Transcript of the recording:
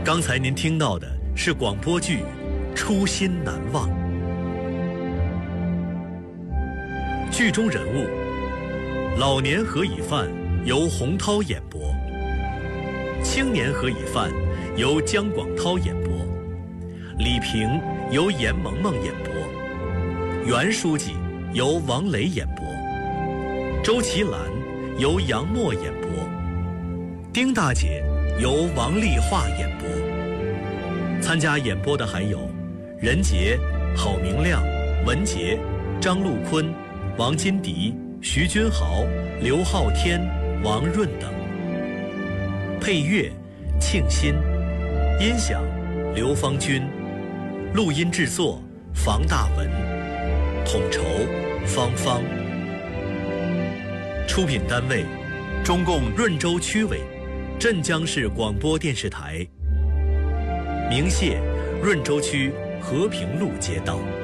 刚才您听到的是广播剧《初心难忘》，剧中人物老年何以范由洪涛演播，青年何以范由姜广涛演播，李平由严萌萌演播，袁书记由王雷演播，周其兰由杨默演播，丁大姐由王丽华演播。参加演播的还有任杰、郝明亮、文杰、张陆坤、王金迪、徐君豪、刘昊天、王润等。配乐庆新，音响刘芳军，录音制作房大文，统筹方方。出品单位中共润州区委、镇江市广播电视台。鸣谢润州区和平路街道。